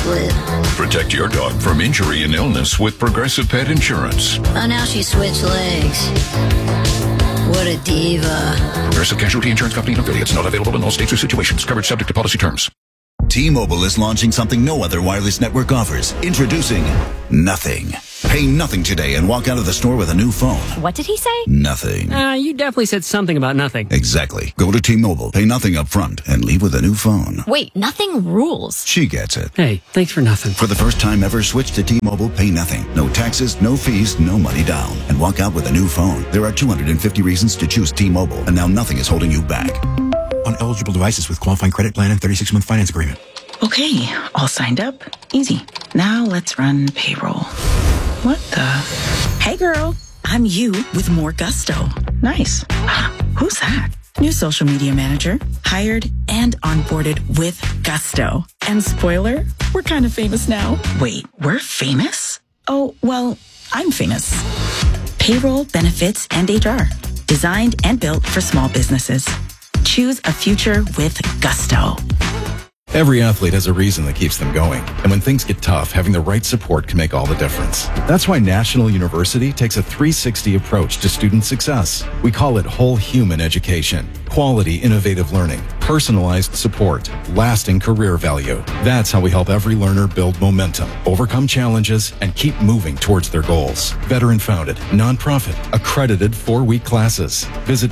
split. Protect your dog from injury and illness with Progressive Pet Insurance. Oh, now she switched legs. What a diva. Progressive Casualty Insurance Company and affiliates. Not available in all states or situations. Coverage subject to policy terms. T-Mobile is launching something no other wireless network offers. Introducing Nothing. Pay nothing today and walk out of the store with a new phone. What did he say? Nothing. You definitely said something about nothing. Exactly. Go to T-Mobile, pay nothing up front, and leave with a new phone. Wait, nothing rules. She gets it. Hey, thanks for nothing. For the first time ever, switch to T-Mobile, pay nothing. No taxes, no fees, no money down. And walk out with a new phone. There are 250 reasons to choose T-Mobile, and now nothing is holding you back. On eligible devices with qualifying credit plan and 36-month finance agreement. Okay, all signed up. Easy. Now let's run payroll. What the? Hey girl, I'm you with more gusto. Nice. Who's that? New social media manager. Hired and onboarded with gusto. And spoiler, we're kind of famous now. Wait, we're famous? Oh, well, I'm famous. Payroll, benefits, and HR. Designed and built for small businesses. Choose a future with gusto. Every athlete has a reason that keeps them going. And when things get tough, having the right support can make all the difference. That's why National University takes a 360 approach to student success. We call it whole human education. Quality, innovative learning, personalized support, lasting career value. That's how we help every learner build momentum, overcome challenges, and keep moving towards their goals. Veteran-founded, nonprofit, accredited 4-week classes. Visit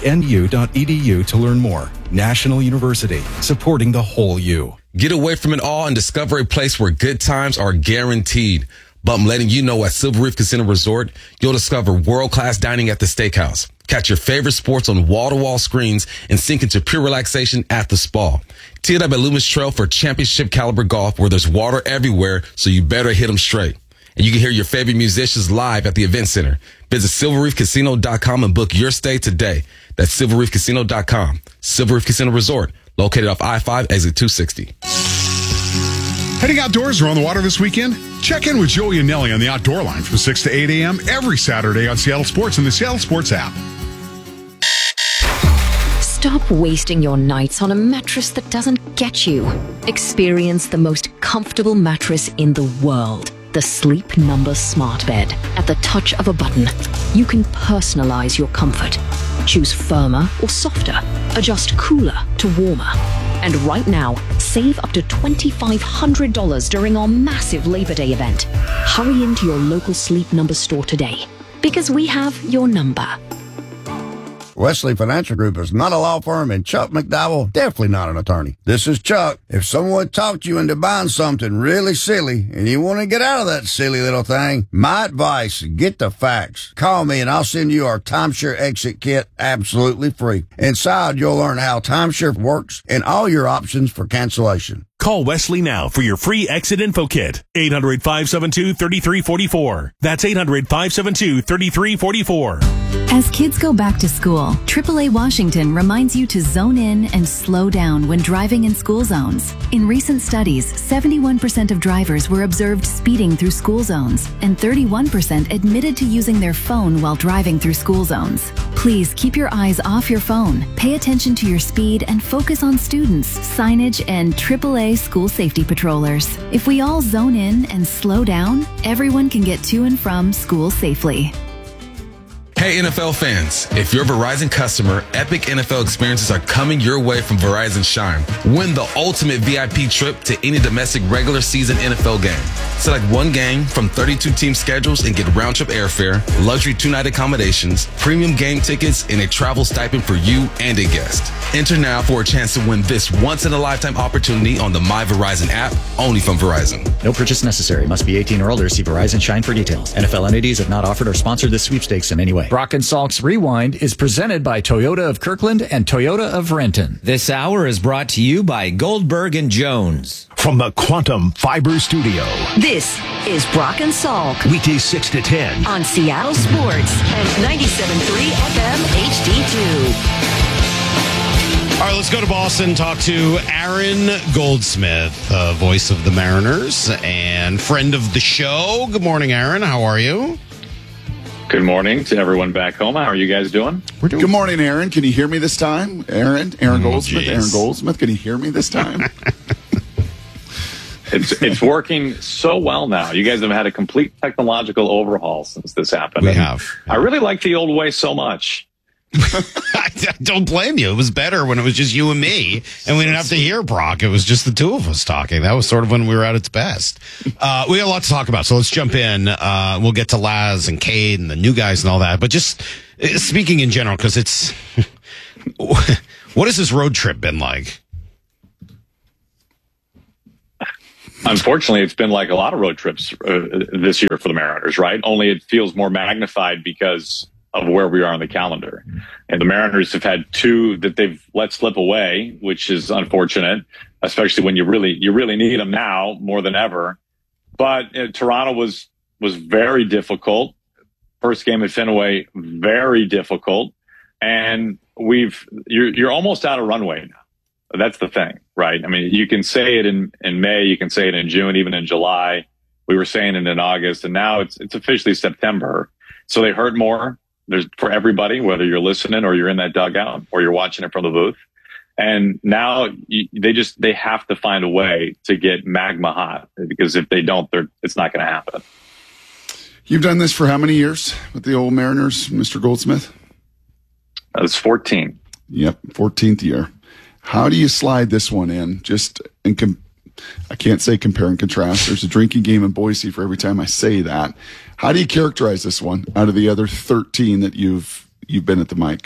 nu.edu to learn more. National University, supporting the whole you. Get away from it all and discover a place where good times are guaranteed. But I'm letting you know at Silver Reef Casino Resort, you'll discover world-class dining at the steakhouse. Catch your favorite sports on wall-to-wall screens and sink into pure relaxation at the spa. Tee it up at Loomis Trail for championship caliber golf where there's water everywhere, so you better hit them straight. And you can hear your favorite musicians live at the event center. Visit silverreefcasino.com and book your stay today. That's silverreefcasino.com. Silver Reef Casino Resort, located off I-5, exit 260. Heading outdoors or on the water this weekend? Check in with Joey and Nelly on the Outdoor Line from 6 to 8 a.m. every Saturday on Seattle Sports and the Seattle Sports app. Stop wasting your nights on a mattress that doesn't get you. Experience the most comfortable mattress in the world. The Sleep Number Smart Bed. At the touch of a button, you can personalize your comfort. Choose firmer or softer. Adjust cooler to warmer. And right now, save up to $2,500 during our massive Labor Day event. Hurry into your local Sleep Number store today, because we have your number. Wesley Financial Group is not a law firm, and Chuck McDowell definitely not an attorney. This is Chuck. If someone talked you into buying something really silly and you want to get out of that silly little thing, my advice, get the facts. Call me and I'll send you our timeshare exit kit absolutely free. Inside, you'll learn how timeshare works and all your options for cancellation. Call Wesley now for your free exit info kit. 800-572-3344. That's 800-572-3344. As kids go back to school, AAA Washington reminds you to zone in and slow down when driving in school zones. In recent studies, 71% of drivers were observed speeding through school zones, and 31% admitted to using their phone while driving through school zones. Please keep your eyes off your phone, pay attention to your speed, and focus on students, signage, and AAA school safety patrollers. If we all zone in and slow down, everyone can get to and from school safely. Hey NFL fans, if you're a Verizon customer, epic NFL experiences are coming your way from Verizon Shine. Win the ultimate VIP trip to any domestic regular season NFL game. Select one game from 32 team schedules and get round-trip airfare, luxury 2-night accommodations, premium game tickets, and a travel stipend for you and a guest. Enter now for a chance to win this once-in-a-lifetime opportunity on the My Verizon app, only from Verizon. No purchase necessary. Must be 18 or older. See Verizon Shine for details. NFL entities have not offered or sponsored this sweepstakes in any way. Brock and Salk's Rewind is presented by Toyota of Kirkland and Toyota of Renton. This hour is brought to you by Goldberg and Jones. From the Quantum Fiber Studio. This is Brock and Salk. Weekdays 6 to 10. On Seattle Sports and 97.3 FM HD2. All right, let's go to Boston, talk to Aaron Goldsmith, voice of the Mariners and friend of the show. Good morning, Aaron. How are you? Good morning to everyone back home. How are you guys doing? Good morning, Aaron. Can you hear me this time? Aaron Goldsmith. Geez. Aaron Goldsmith. Can you hear me this time? It's working so well now. You guys have had a complete technological overhaul since this happened. We have. I really like the old way so much. I don't blame you. It was better when it was just you and me, and we didn't have to hear Brock. It was just the two of us talking. That was sort of when we were at its best. We got a lot to talk about, so let's jump in. We'll get to Laz and Cade and the new guys and all that. But just speaking in general, because it's what has this road trip been like? Unfortunately, it's been like a lot of road trips this year for the Mariners, right? Only it feels more magnified because of where we are on the calendar. And the Mariners have had two that they've let slip away, which is unfortunate, especially when you really need them now more than ever. But Toronto was very difficult. First game at Fenway, very difficult. And you're almost out of runway now. That's the thing, right? I mean, you can say it in May, you can say it in June, even in July. We were saying it in August, and now it's officially September. So they hurt more. There's for everybody, whether you're listening or you're in that dugout or you're watching it from the booth. And now they have to find a way to get magma hot, because if they don't, it's not going to happen. You've done this for how many years with the old Mariners, Mr. Goldsmith? It's 14. Yep, 14th year. How do you slide this one in? I can't say compare and contrast. There's a drinking game in Boise for every time I say that. How do you characterize this one out of the other 13 that you've been at the mic?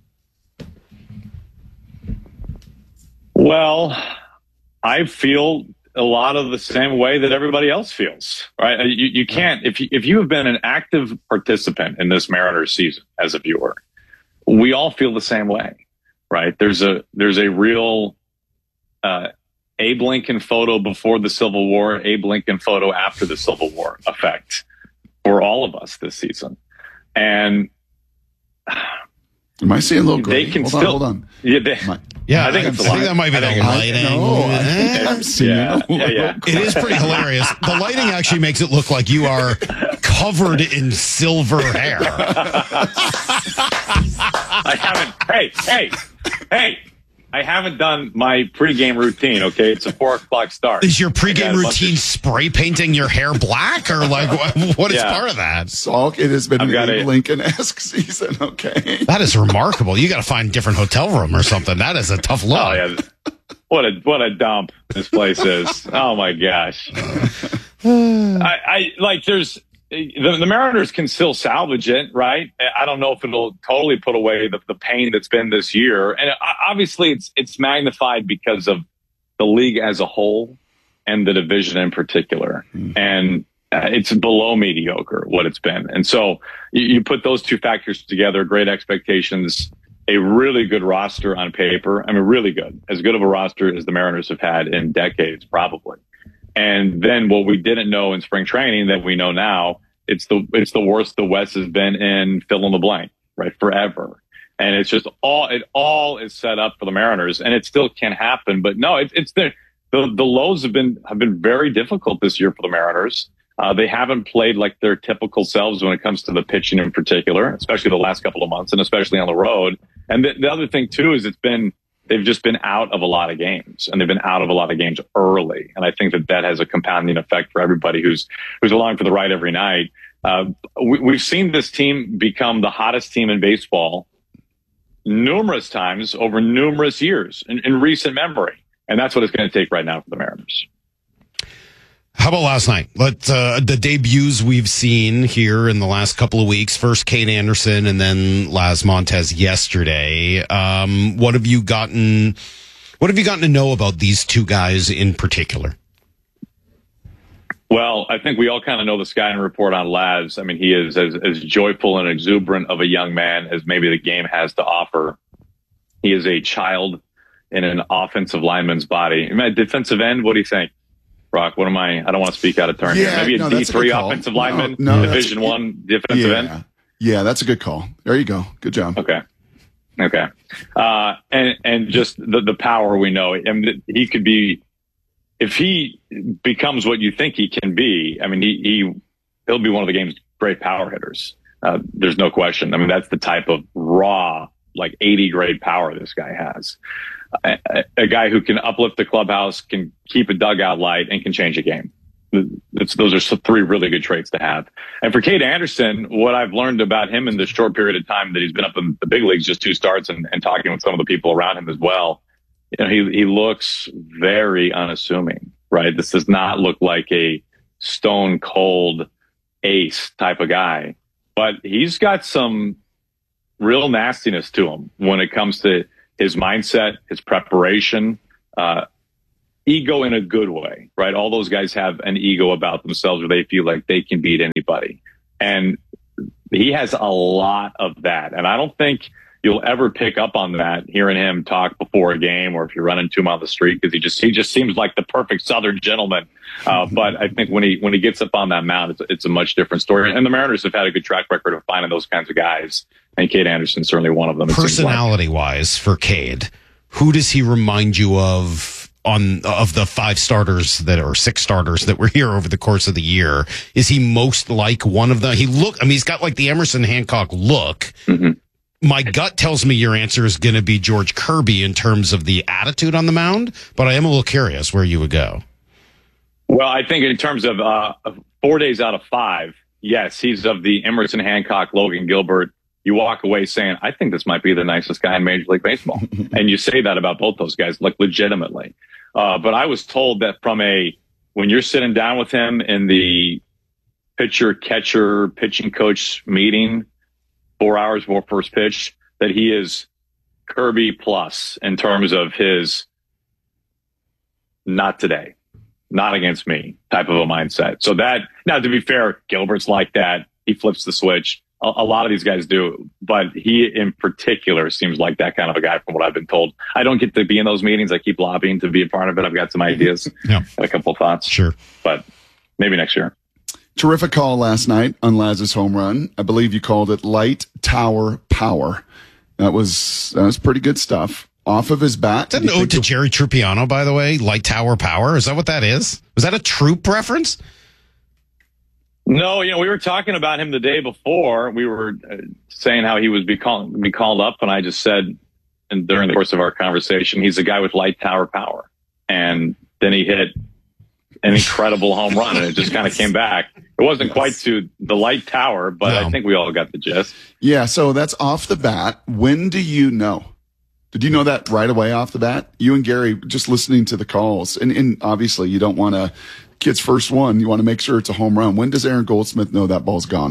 Well, I feel a lot of the same way that everybody else feels, right? You can't, if you have been an active participant in this Mariners season as a viewer, we all feel the same way, right? There's a real, Abe Lincoln photo before the Civil War, Abe Lincoln photo after the Civil War effect for all of us this season. And am I seeing a little gray? They can hold on. Yeah, I think that might be the lighting. I'm seeing It is pretty hilarious. The lighting actually makes it look like you are covered in silver hair. I haven't. Hey! I haven't done my pregame routine, okay? It's a 4:00 start. Is your pregame routine spray painting your hair black, or like what is part of that? Salk, it has been an Abe Lincoln-esque season, okay? That is remarkable. You got to find a different hotel room or something. That is a tough look. Oh, yeah. What a dump this place is. Oh, my gosh. The Mariners can still salvage it, right? I don't know if it'll totally put away the pain that's been this year. And obviously it's magnified because of the league as a whole and the division in particular. And it's below mediocre what it's been. And so you put those two factors together, great expectations, a really good roster on paper. I mean, really good. As good of a roster as the Mariners have had in decades, probably. And then what we didn't know in spring training that we know now, it's the worst the West has been in fill in the blank, right? Forever. And it's just it all is set up for the Mariners, and it still can happen. But no, it's the lows have been very difficult this year for the Mariners. They haven't played like their typical selves when it comes to the pitching in particular, especially the last couple of months and especially on the road. And the other thing too is they've just been out of a lot of games, and they've been out of a lot of games early. And I think that has a compounding effect for everybody who's along for the ride every night. We've seen this team become the hottest team in baseball numerous times over numerous years in recent memory. And that's what it's going to take right now for the Mariners. How about last night? The debuts we've seen here in the last couple of weeks. First, Cade Anderson, and then Laz Montes yesterday. What have you gotten to know about these two guys in particular? Well, I think we all kind of know the scouting report on Laz. I mean, he is as joyful and exuberant of a young man as maybe the game has to offer. He is a child in an offensive lineman's body. Defensive end, what do you think? Brock, what am I? I don't want to speak out of turn here. Maybe a D3 offensive lineman, Division I defensive end. Yeah, that's a good call. There you go. Good job. Okay. And just the power we know. I mean, he could be, if he becomes what you think he can be. I mean, he'll be one of the game's great power hitters. There's no question. I mean, that's the type of raw, like 80 grade power this guy has. a guy who can uplift the clubhouse, can keep a dugout light, and can change a game. Those are three really good traits to have. And for Cade Anderson, what I've learned about him in the short period of time that he's been up in the big leagues, just 2 starts, and talking with some of the people around him as well, he looks very unassuming, right? This does not look like a stone cold ace type of guy, but he's got some real nastiness to him when it comes to his mindset, his preparation, ego in a good way, right? All those guys have an ego about themselves where they feel like they can beat anybody. And he has a lot of that. And I don't think you'll ever pick up on that hearing him talk before a game, or if you're running to him on the street, because he just seems like the perfect Southern gentleman. But I think when he gets up on that mound, it's a much different story. And the Mariners have had a good track record of finding those kinds of guys. And Cade Anderson's certainly one of them. Personality wise for Cade, who does he remind you of the 5 starters or 6 starters that were here over the course of the year? Is he most like one of them? He's got like the Emerson Hancock look. Mm-hmm. My gut tells me your answer is going to be George Kirby in terms of the attitude on the mound, but I am a little curious where you would go. Well, I think in terms of 4 days out of 5, yes, he's of the Emerson Hancock, Logan Gilbert. You walk away saying, I think this might be the nicest guy in Major League Baseball. And you say that about both those guys, like legitimately. But I was told that when you're sitting down with him in the pitcher, catcher, pitching coach meeting, 4 hours before first pitch, that he is Kirby plus in terms of his not today, not against me type of a mindset. So now to be fair, Gilbert's like that. He flips the switch. A lot of these guys do, but he in particular seems like that kind of a guy from what I've been told. I don't get to be in those meetings. I keep lobbying to be a part of it. I've got some ideas and a couple of thoughts. Sure. But maybe next year. Terrific call last night on Laz's home run. I believe you called it Light Tower Power. That was pretty good stuff. Off of his bat. Is that an ode to Jerry Trupiano, by the way? Light Tower Power? Is that what that is? Was that a Troop reference? No, we were talking about him the day before. We were saying how he was be called up, and I just said, and during the course of our conversation, he's a guy with light tower power. And then he hit an incredible home run, and it just kind of came back. It wasn't quite to the light tower, but I think we all got the gist. Yeah, so that's off the bat. When do you know? Did you know that right away off the bat? You and Gary, just listening to the calls, and obviously you don't want to kid's first one. You want to make sure it's a home run. When does Aaron Goldsmith know that ball's gone?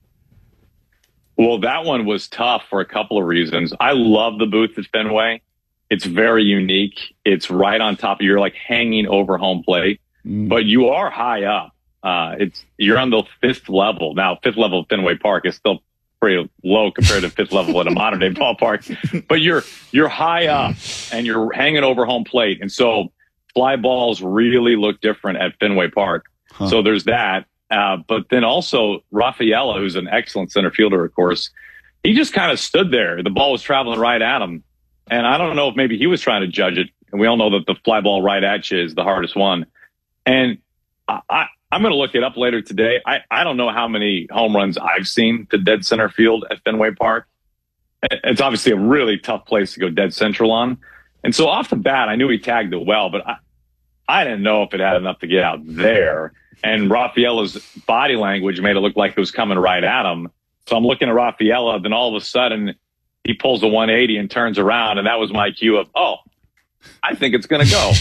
Well, that one was tough for a couple of reasons. I love the booth at Fenway. It's very unique. It's right on top of, you're like hanging over home plate, but you are high up. You're on the 5th level. Now, 5th level of Fenway Park is still pretty low compared to 5th level at a modern day ballpark, but you're high up and you're hanging over home plate. And so fly balls really look different at Fenway Park. So there's that. But then also Rafaela, who's an excellent center fielder, of course, he just kind of stood there. The ball was traveling right at him. And I don't know if maybe he was trying to judge it. And we all know that the fly ball right at you is the hardest one. And I'm going to look it up later today. I don't know how many home runs I've seen to dead center field at Fenway Park. It's obviously a really tough place to go dead central on. And so off the bat, I knew he tagged it well, but I didn't know if it had enough to get out there. And Rafaela's body language made it look like it was coming right at him. So I'm looking at Rafaela, then all of a sudden he pulls a 180 and turns around, and that was my cue of, I think it's going to go.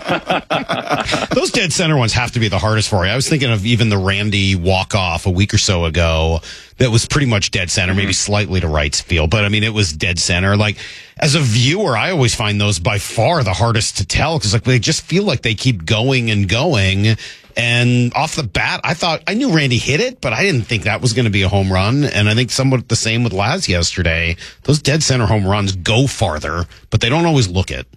Those dead center ones have to be the hardest for you. I was thinking of even the Randy walk-off a week or so ago that was pretty much dead center, maybe slightly to right field. But, I mean, it was dead center. Like, as a viewer, I always find those by far the hardest to tell because, like, they just feel like they keep going and going. And off the bat, I knew Randy hit it, but I didn't think that was going to be a home run. And I think somewhat the same with Laz yesterday. Those dead center home runs go farther, but they don't always look it.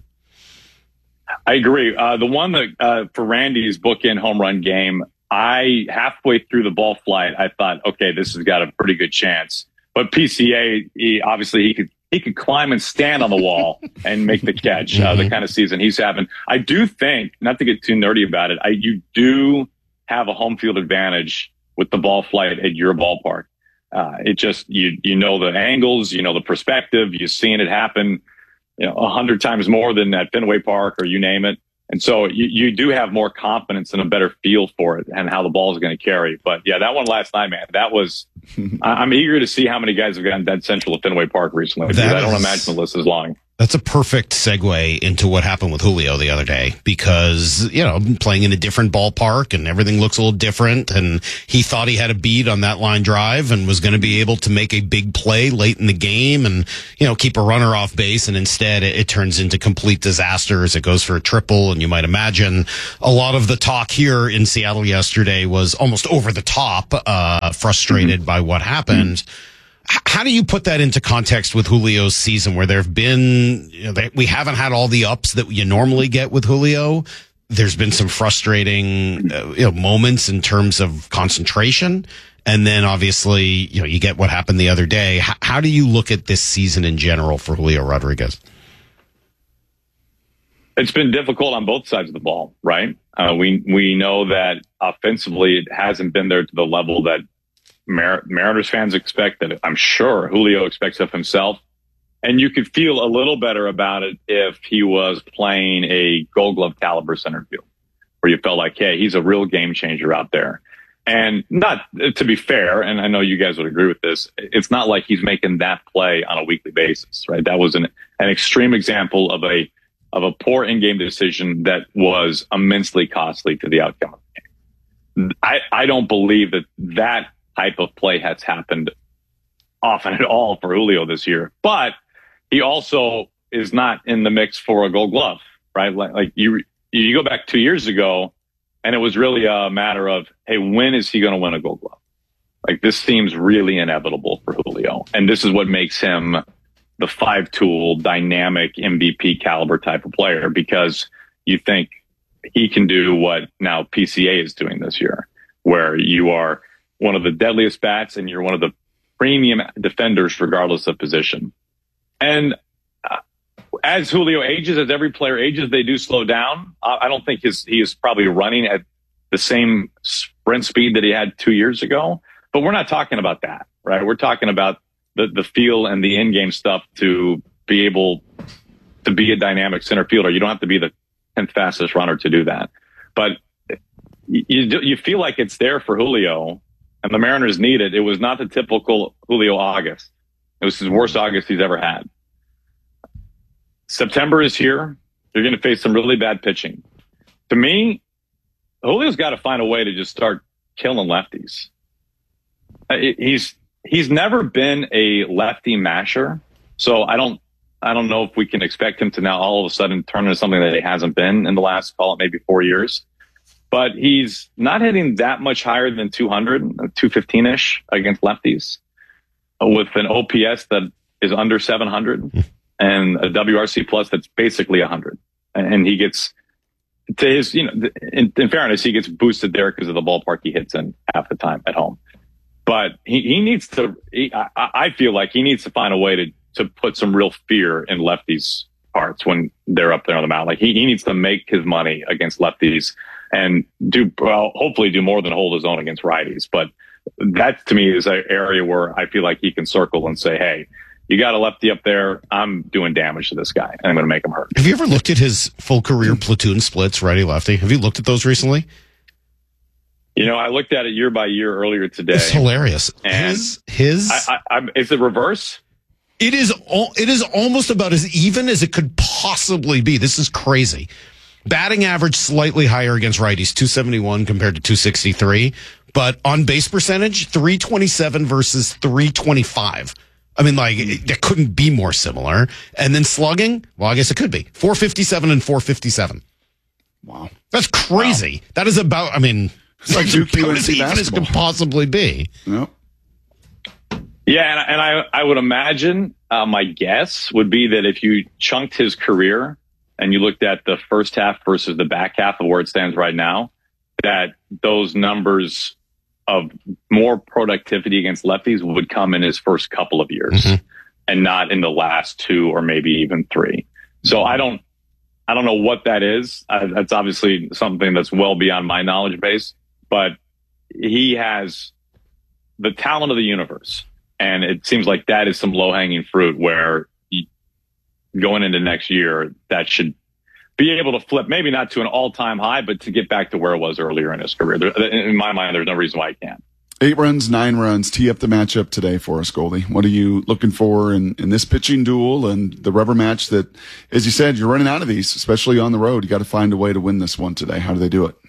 I agree. The one that for Randy's bookend home run game, halfway through the ball flight, I thought, okay, this has got a pretty good chance. But PCA, he could climb and stand on the wall and make the catch. The kind of season he's having. I do think, not to get too nerdy about it, you do have a home field advantage with the ball flight at your ballpark. It just you know the angles, you know the perspective, you've seen it happen 100 times more than at Fenway Park or you name it. And so you do have more confidence and a better feel for it and how the ball is going to carry. But yeah, that one last night, man, that was, I'm eager to see how many guys have gotten dead central at Fenway Park recently. I don't imagine the list is long. That's a perfect segue into what happened with Julio the other day because, playing in a different ballpark and everything looks a little different. And he thought he had a beat on that line drive and was going to be able to make a big play late in the game and, keep a runner off base. And instead it turns into complete disaster as it goes for a triple. And you might imagine a lot of the talk here in Seattle yesterday was almost over the top, frustrated by what happened. How do you put that into context with Julio's season where there have been, we haven't had all the ups that you normally get with Julio? There's been some frustrating, moments in terms of concentration. And then obviously, you get what happened the other day. How do you look at this season in general for Julio Rodriguez? It's been difficult on both sides of the ball, right? We know that offensively it hasn't been there to the level that Mariners fans expect, that I'm sure Julio expects of himself. And you could feel a little better about it if he was playing a Gold Glove caliber center field, where you felt like, hey, he's a real game changer out there. And not, to be fair, and I know you guys would agree with this, it's not like he's making that play on a weekly basis, right? That was an extreme example of a poor in-game decision that was immensely costly to the outcome of the game. I don't believe that type of play has happened often at all for Julio this year, but he also is not in the mix for a Gold Glove, right? Like you go back 2 years ago and it was really a matter of, hey, when is he going to win a Gold Glove? Like this seems really inevitable for Julio. And this is what makes him the 5-tool dynamic MVP caliber type of player, because you think he can do what now PCA is doing this year, where you are one of the deadliest bats and you're one of the premium defenders regardless of position. And as Julio ages, as every player ages, they do slow down. I don't think he is probably running at the same sprint speed that he had 2 years ago, but we're not talking about that, right? We're talking about the feel and the in-game stuff to be able to be a dynamic center fielder. You don't have to be the 10th fastest runner to do that, but you feel like it's there for Julio. And the Mariners need it. It was not the typical Julio August. It was his worst August he's ever had. September is here. You're going to face some really bad pitching. To me, Julio's got to find a way to just start killing lefties. He's never been a lefty masher, so I don't know if we can expect him to now all of a sudden turn into something that he hasn't been in the last, call it maybe 4 years. But he's not hitting that much higher than 200, 215-ish against lefties, with an OPS that is under 700 and a WRC plus that's basically 100. And he gets to his, in fairness, he gets boosted there because of the ballpark he hits in half the time at home. But he needs to, I feel like he needs to find a way to put some real fear in lefties' hearts when they're up there on the mound. Like he needs to make his money against lefties and hopefully do more than hold his own against righties. But that to me is an area where I feel like he can circle and say, hey, you got a lefty up there. I'm doing damage to this guy and I'm going to make him hurt. Have you ever looked at his full career platoon splits, righty lefty? Have you looked at those recently? I looked at it year by year earlier today. It's hilarious. And his is it reverse? It is almost about as even as it could possibly be. This is crazy. Batting average slightly higher against righties, 271 compared to 263. But on base percentage, 327 versus 325. I mean, that couldn't be more similar. And then slugging, well, I guess it could be. 457 and 457. Wow. That's crazy. Wow. That is about, it's like Duke about as even as it could possibly be. Yep. Yeah, and I would imagine, my guess would be that if you chunked his career and you looked at the first half versus the back half of where it stands right now, that those numbers of more productivity against lefties would come in his first couple of years and not in the last 2 or maybe even 3. So I don't know what that is. That's obviously something that's well beyond my knowledge base, but he has the talent of the universe. And it seems like that is some low hanging fruit where going into next year, that should be able to flip, maybe not to an all-time high, but to get back to where it was earlier in his career. In my mind, there's no reason why he can't. 8 runs, 9 runs. Tee up the matchup today for us, Goldie. What are you looking for in this pitching duel and the rubber match that, as you said, you're running out of these, especially on the road. You got to find a way to win this one today. How do they do it?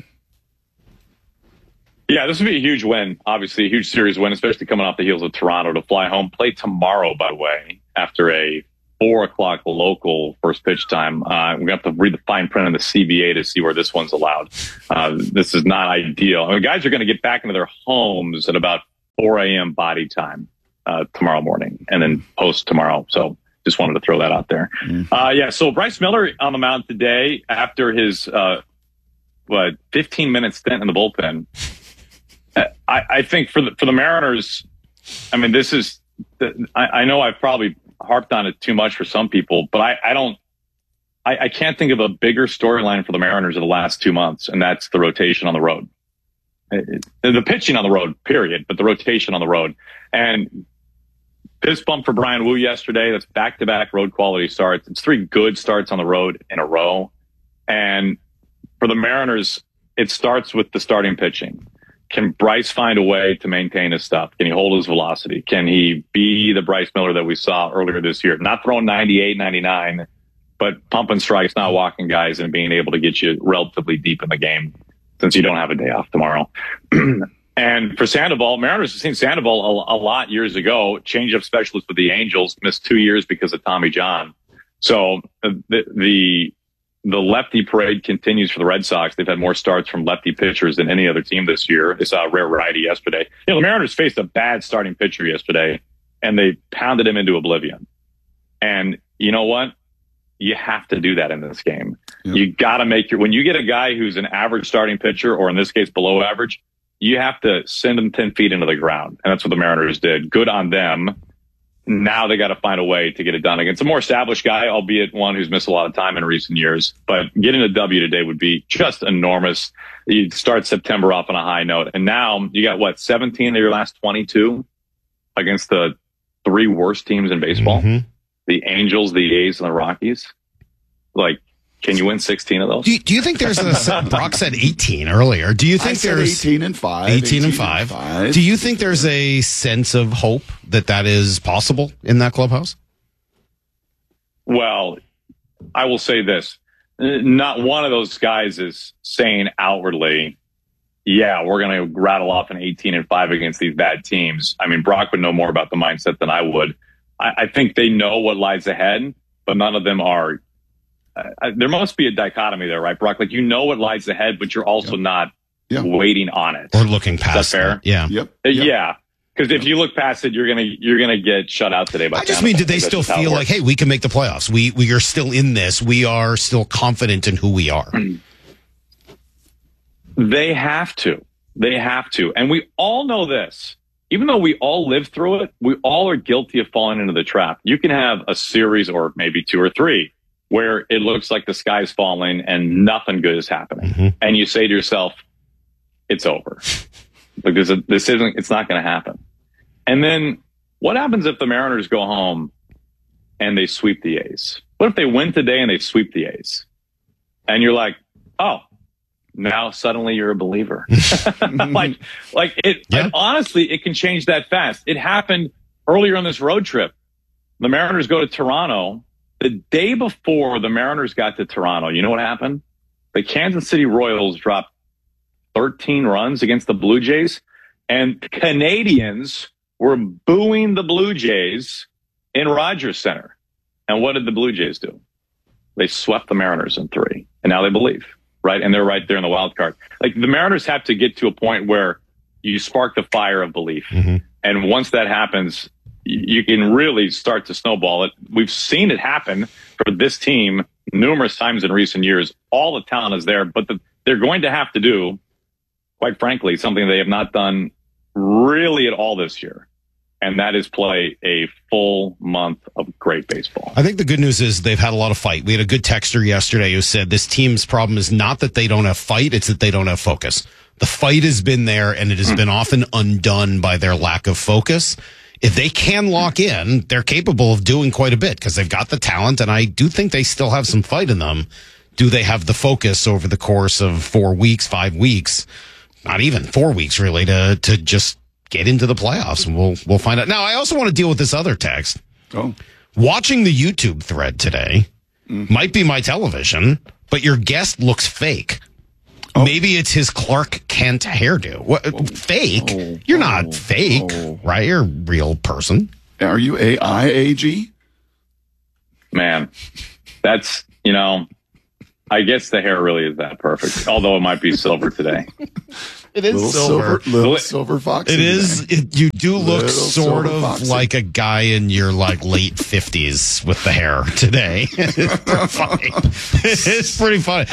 Yeah, this would be a huge win. Obviously, a huge series win, especially coming off the heels of Toronto to fly home. Play tomorrow, by the way, after a 4:00 local first pitch time. We're going to have to read the fine print on the CBA to see where this one's allowed. This is not ideal. I mean, guys are going to get back into their homes at about 4 a.m. body time tomorrow morning and then post tomorrow. So just wanted to throw that out there. So Bryce Miller on the mound today after his 15-minute stint in the bullpen. I think for the Mariners, I mean, this is I know I've probably harped on it too much for some people, but I can't think of a bigger storyline for the Mariners of the last 2 months, and that's the rotation on the road. The pitching on the road, period, but the rotation on the road. And fist bump for Brian Wu yesterday. That's back-to-back road quality starts. It's 3 good starts on the road in a row. And for the Mariners, it starts with the starting pitching. Can Bryce find a way to maintain his stuff? Can he hold his velocity? Can he be the Bryce Miller that we saw earlier this year? Not throwing 98, 99, but pumping strikes, not walking guys, and being able to get you relatively deep in the game since you don't have a day off tomorrow. And for Sandoval, Mariners have seen Sandoval a lot years ago, change-up specialist with the Angels, missed 2 years because of Tommy John. So the lefty parade continues for the Red Sox. They've had more starts from lefty pitchers than any other team this year. They saw a rare righty yesterday. The Mariners faced a bad starting pitcher yesterday, and they pounded him into oblivion. And you know what? You have to do that in this game. Yep. You got to when you get a guy who's an average starting pitcher, or in this case below average, you have to send him 10 feet into the ground. And that's what the Mariners did. Good on them. Now they got to find a way to get it done against a more established guy, albeit one who's missed a lot of time in recent years. But getting a W today would be just enormous. You start September off on a high note. And now you got 17 of your last 22 against the 3 worst teams in baseball. Mm-hmm. The Angels, the A's, and the Rockies. Can you win 16 of those? Do you think there's Brock said 18 earlier. Do you think there's 18 and 5? 18 and 5. Do you think there's a sense of hope that is possible in that clubhouse? Well, I will say this. Not one of those guys is saying outwardly, yeah, we're going to rattle off an 18 and 5 against these bad teams. I mean, Brock would know more about the mindset than I would. I think they know what lies ahead, but none of them are. There must be a dichotomy there, right, Brock? You know what lies ahead, but you're also not waiting on it or looking past. Is that fair? Yeah. Yep. Yeah. Because if you look past it, you're gonna get shut out today. By I just mean, did they still feel like, hey, we can make the playoffs? We are still in this. We are still confident in who we are. They have to. And we all know this. Even though we all live through it, we all are guilty of falling into the trap. You can have a series or maybe 2 or 3 where it looks like the sky's falling and nothing good is happening. Mm-hmm. And you say to yourself, it's over. It's not going to happen. And then what happens if the Mariners go home and they sweep the A's? What if they win today and they sweep the A's? And you're like, oh, now suddenly you're a believer. Honestly, it can change that fast. It happened earlier on this road trip. The Mariners go to Toronto. The day before the Mariners got to Toronto, you know what happened? The Kansas City Royals dropped 13 runs against the Blue Jays, and Canadians were booing the Blue Jays in Rogers Center. And what did the Blue Jays do? They swept the Mariners in 3, and now they believe, right? And they're right there in the wild card. The Mariners have to get to a point where you spark the fire of belief. Mm-hmm. And once that happens, you can really start to snowball it. We've seen it happen for this team numerous times in recent years. All the talent is there, but they're going to have to do, quite frankly, something they have not done really at all this year. And that is play a full month of great baseball. I think the good news is they've had a lot of fight. We had a good texter yesterday who said this team's problem is not that they don't have fight, it's that they don't have focus. The fight has been there, and it has been often undone by their lack of focus. if they can lock in, they're capable of doing quite a bit because they've got the talent, and I do think they still have some fight in them. Do they have the focus over the course of 4 weeks, 5 weeks, not even 4 weeks really, to just get into the playoffs? And we'll find out. Now, I also want to deal with this other text. Oh. Watching the YouTube thread today might be my television, but your guest looks fake. Oh. Maybe it's his Clark Kent hairdo. What, fake? You're not fake, right? You're a real person. Are you AIAG? Man, that's, I guess the hair really is that perfect, although it might be silver today. It is little silver fox. It is. You do look sort of like a guy in your late 50s with the hair today. It's pretty funny. It's pretty funny.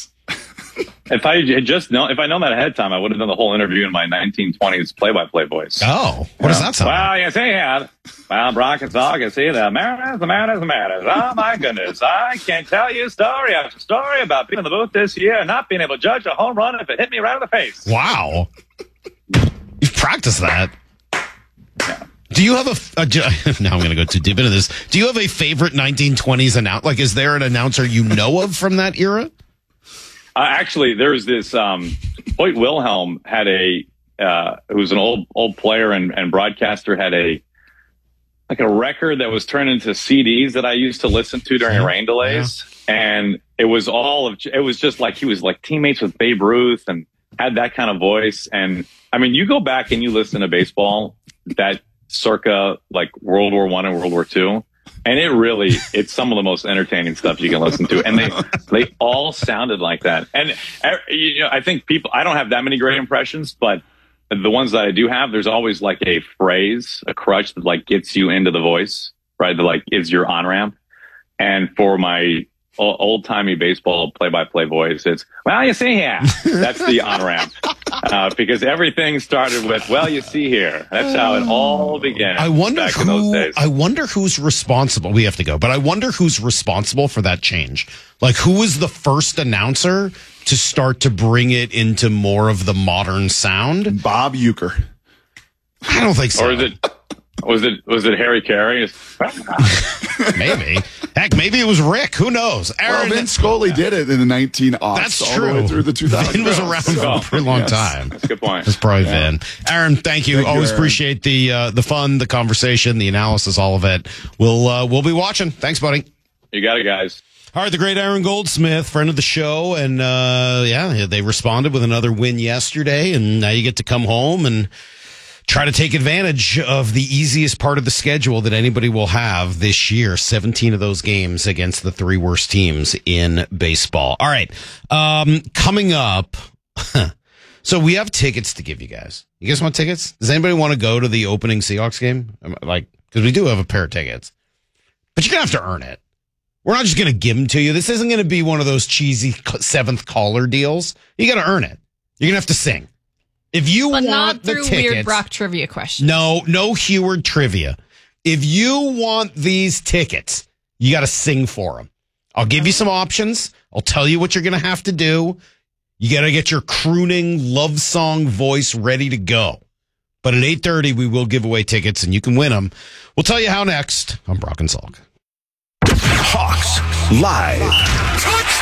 If I known that ahead of time, I would have done the whole interview in my 1920s play-by-play voice. Oh, what does that sound? Well, you see, Brock and Zog, you see, the Mariners. Oh, my goodness. I can tell you story after story about being in the booth this year and not being able to judge a home run if it hit me right in the face. Wow. You've practiced that. Yeah. Do you have now I'm going to go too deep into this. Do you have a favorite 1920s announcer? Like, is there an announcer you know of from that era? Actually, there's this, Hoyt Wilhelm had who's an old player and broadcaster, had a record that was turned into CDs that I used to listen to during rain delays. Yeah. And it was just like, he was like teammates with Babe Ruth and had that kind of voice. And I mean, you go back and you listen to baseball that circa like World War I and World War II. And it's some of the most entertaining stuff you can listen to. And they all sounded like that. And, I think I don't have that many great impressions, but the ones that I do have, there's always like a phrase, a crutch that like gets you into the voice, right? That like is your on-ramp. And for my old-timey baseball play-by-play voice, it's, well, you see here. That's the on-ramp. Because everything started with, well, you see here. That's how it all began. I wonder back in those days. I wonder who's responsible. We have to go, but I wonder who's responsible for that change. Like, who was the first announcer to start to bring it into more of the modern sound? Bob Uecker. I don't think so. Or was it Harry Carey? Maybe. Heck, maybe it was Rick. Who knows? Aaron, Vin Scully did it in the 1900s. That's true. All the way through the 2000s. Vin was around for a pretty long time. That's a good point. That's probably Vin. Aaron, thank you. Always appreciate the fun, the conversation, the analysis, all of it. We'll be watching. Thanks, buddy. You got it, guys. All right, the great Aaron Goldsmith, friend of the show, and they responded with another win yesterday, and now you get to come home and try to take advantage of the easiest part of the schedule that anybody will have this year. 17 of those games against the 3 worst teams in baseball. All right. Coming up. So we have tickets to give you guys. You guys want tickets? Does anybody want to go to the opening Seahawks game? Because we do have a pair of tickets, but you're going to have to earn it. We're not just going to give them to you. This isn't going to be one of those cheesy 7th caller deals. You got to earn it. You're going to have to sing. If you want not the through tickets, weird Brock trivia questions. No Heward trivia. If you want these tickets, you got to sing for them. I'll give you some options. I'll tell you what you're going to have to do. You got to get your crooning love song voice ready to go. But at 8:30, we will give away tickets, and you can win them. We'll tell you how next on Brock and Salk. Hawks Live.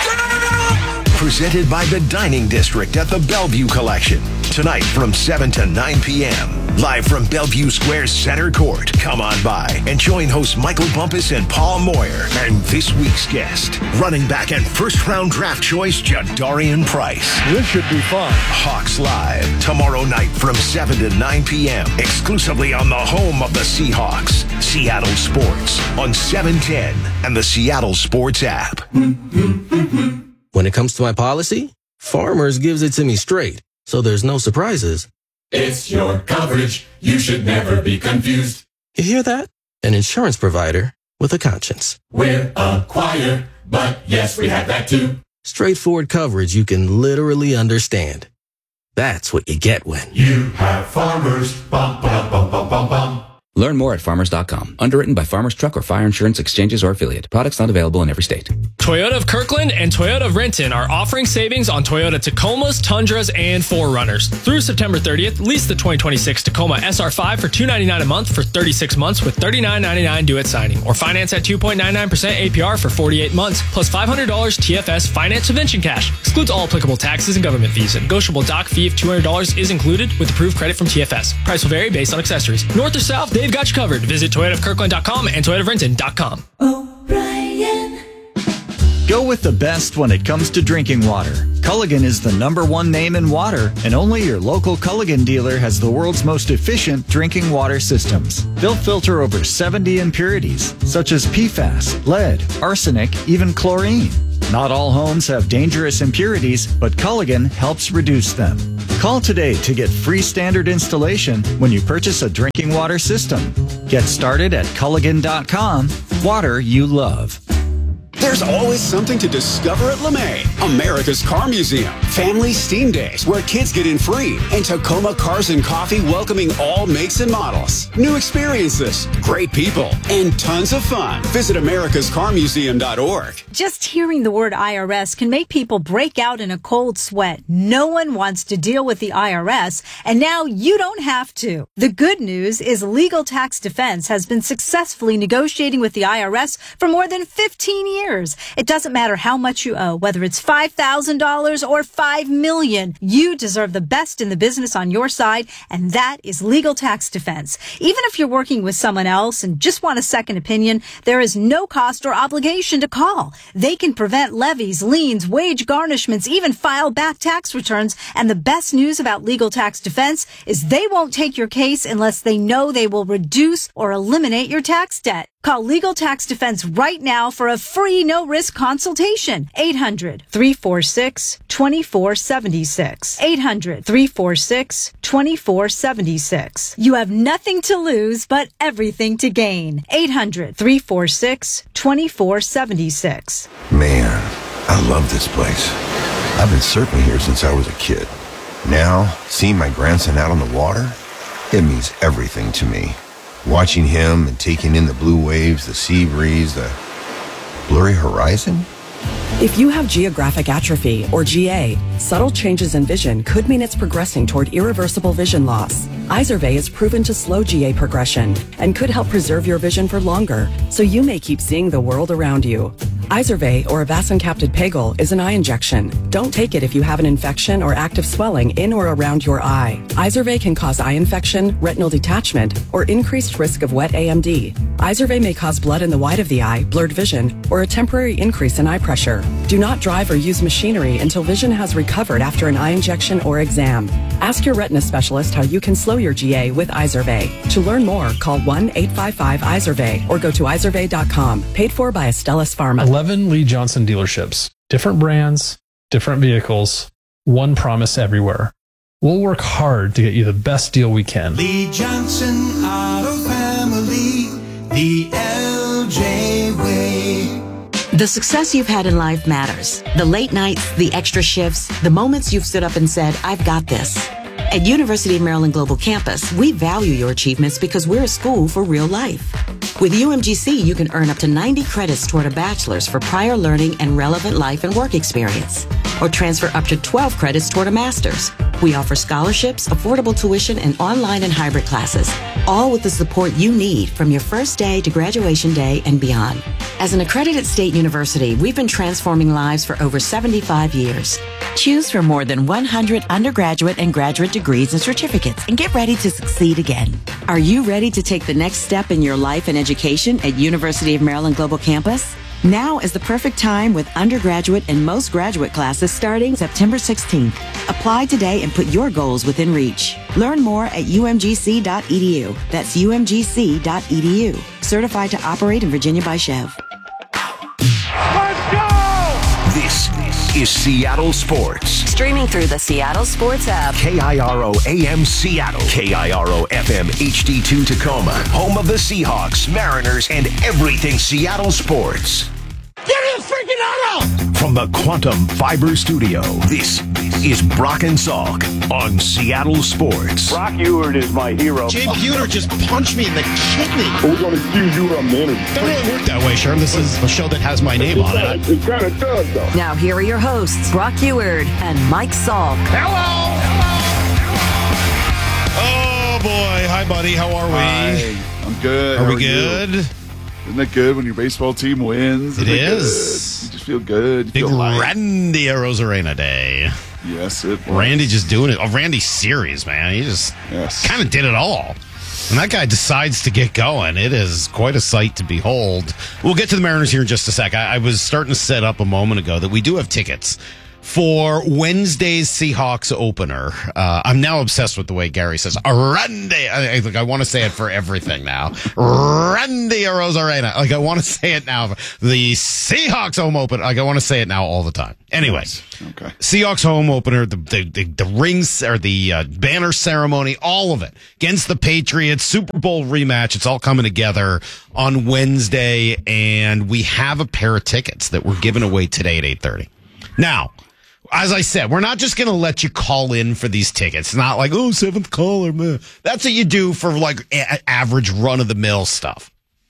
Presented by the Dining District at the Bellevue Collection. Tonight from 7 to 9 p.m. Live from Bellevue Square's center court. Come on by and join hosts Michael Bumpus and Paul Moyer. And this week's guest, running back and first-round draft choice, Jadarian Price. This should be fun. Hawks Live. Tomorrow night from 7 to 9 p.m. Exclusively on the home of the Seahawks. Seattle Sports on 710 and the Seattle Sports app. When it comes to my policy, Farmers gives it to me straight, so there's no surprises. It's your coverage. You should never be confused. You hear that? An insurance provider with a conscience. We're a choir, but yes, we have that too. Straightforward coverage you can literally understand. That's what you get when you have Farmers. Bum, bum, bum, bum, bum, bum. Learn more at farmers.com. Underwritten by Farmers Truck or Fire Insurance Exchanges or Affiliate. Products not available in every state. Toyota of Kirkland and Toyota of Renton are offering savings on Toyota Tacomas, Tundras, and 4Runners. Through September 30th, lease the 2026 Tacoma SR5 for $299 a month for 36 months with $39.99 due at signing. Or finance at 2.99% APR for 48 months, plus $500 TFS finance subvention cash. Excludes all applicable taxes and government fees. A negotiable doc fee of $200 is included with approved credit from TFS. Price will vary based on accessories. North or south, they've got you covered. Visit ToyotaofKirkland.com and ToyotaofRenton.com. Go with the best when it comes to drinking water. Culligan is the #1 name in water, and only your local Culligan dealer has the world's most efficient drinking water systems. They'll filter over 70 impurities, such as PFAS, lead, arsenic, even chlorine. Not all homes have dangerous impurities, but Culligan helps reduce them. Call today to get free standard installation when you purchase a drinking water system. Get started at Culligan.com. Water you love. There's always something to discover at LeMay, America's Car Museum. Family Steam Days, where kids get in free. And Tacoma Cars and Coffee welcoming all makes and models. New experiences, great people, and tons of fun. Visit americascarmuseum.org. Just hearing the word IRS can make people break out in a cold sweat. No one wants to deal with the IRS, and now you don't have to. The good news is Legal Tax Defense has been successfully negotiating with the IRS for more than 15 years. It doesn't matter how much you owe, whether it's $5,000 or $5 million. You deserve the best in the business on your side, and that is Legal Tax Defense. Even if you're working with someone else and just want a second opinion, there is no cost or obligation to call. They can prevent levies, liens, wage garnishments, even file back tax returns. And the best news about Legal Tax Defense is they won't take your case unless they know they will reduce or eliminate your tax debt. Call Legal Tax Defense right now for a free no-risk consultation. 800-346-2476. 800-346-2476. You have nothing to lose, but everything to gain. 800-346-2476. Man, I love this place. I've been surfing here since I was a kid. Now, seeing my grandson out on the water, it means everything to me. Watching him and taking in the blue waves, the sea breeze, the blurry horizon. If you have geographic atrophy, or GA, subtle changes in vision could mean it's progressing toward irreversible vision loss. Izervay is proven to slow GA progression and could help preserve your vision for longer, so you may keep seeing the world around you. Izervay, or avacincaptad pegol, is an eye injection. Don't take it if you have an infection or active swelling in or around your eye. Izervay can cause eye infection, retinal detachment, or increased risk of wet AMD. Izervay may cause blood in the white of the eye, blurred vision, or a temporary increase in eye pressure. Do not drive or use machinery until vision has recovered after an eye injection or exam. Ask your retina specialist how you can slow your GA with Izervay. To learn more, call 1-855-IZERVAY or go to izervay.com. Paid for by Astellas Pharma. 11 Lee Johnson dealerships. Different brands, different vehicles, one promise everywhere. We'll work hard to get you the best deal we can. Lee Johnson Auto Family, the LJ way. The success you've had in life matters. The late nights, the extra shifts, the moments you've stood up and said, I've got this. At University of Maryland Global Campus, we value your achievements because we're a school for real life. With UMGC, you can earn up to 90 credits toward a bachelor's for prior learning and relevant life and work experience, or transfer up to 12 credits toward a master's. We offer scholarships, affordable tuition, and online and hybrid classes, all with the support you need from your first day to graduation day and beyond. As an accredited state university, we've been transforming lives for over 75 years. Choose from more than 100 undergraduate and graduate degrees and certificates and get ready to succeed again. Are you ready to take the next step in your life and education at University of Maryland Global Campus? Now is the perfect time with undergraduate and most graduate classes starting September 16th. Apply today and put your goals within reach. Learn more at umgc.edu. That's umgc.edu. Certified to operate in Virginia by Chev. Let's go! This is Seattle Sports. Streaming through the Seattle Sports app. KIRO AM Seattle. KIRO FM HD2 Tacoma. Home of the Seahawks, Mariners, and everything Seattle sports. Get his freaking auto! From the Quantum Fiber Studio, this is Brock and Salk on Seattle Sports. Brock Ewert is my hero. Jay Buhner just punched me in the kidney. We're going to accuse you of manager. Doesn't really work that way, Sherm. This is a show that has my name on it. It kind of does, though. Now, here are your hosts, Brock Ewert and Mike Salk. Hello! Oh, boy. Hi, buddy. How are we? Hi. I'm good. Are How we good? You? Isn't it good when your baseball team wins? It is. You just feel good. You Big feel light. Randy Arozarena Day. Yes, it was. Randy just doing it. Oh, Randy's serious, man. He just kind of did it all. When that guy decides to get going, it is quite a sight to behold. We'll get to the Mariners here in just a sec. I was starting to set up a moment ago that we do have tickets for Wednesday's Seahawks opener. I'm now obsessed with the way Gary says, Randy. I want to say it for everything now. Randy Arozarena. Like, I want to say it now. The Seahawks home opener. Like, I want to say it now all the time. Anyways. Okay. Seahawks home opener, the rings or the banner ceremony, all of it against the Patriots, Super Bowl rematch. It's all coming together on Wednesday, and we have a pair of tickets that we're giving away today at 8:30. Now, as I said, we're not just going to let you call in for these tickets. It's not like, oh, seventh caller, man. That's what you do for like average run-of-the-mill stuff.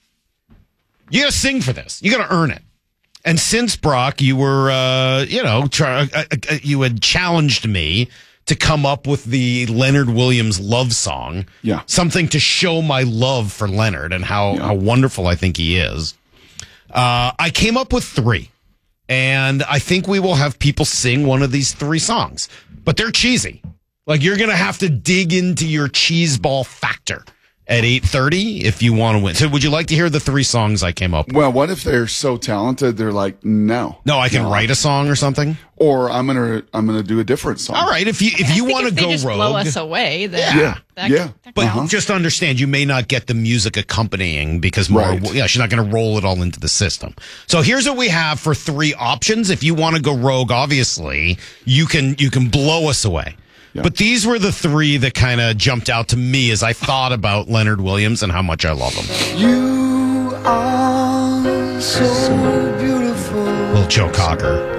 You got to sing for this. You got to earn it. And since, Brock, you were, you had challenged me to come up with the Leonard Williams love song. Yeah. Something to show my love for Leonard and how wonderful I think he is. I came up with 3. And I think we will have people sing one of these 3 songs. But they're cheesy. Like, you're going to have to dig into your cheeseball factor at 8:30 if you want to win. So would you like to hear the 3 songs I came up with? Well, what if they're so talented they're like, no. No, I can write a song or something? Or I'm gonna do a different song. All right, if you want to go just rogue. blow us away, then But just understand, you may not get the music accompanying because she's not going to roll it all into the system. So here's what we have for 3 options. If you want to go rogue, obviously, you can blow us away. Yeah. But these were the 3 that kind of jumped out to me as I thought about Leonard Williams and how much I love him. You are so beautiful. Little Joe Cocker.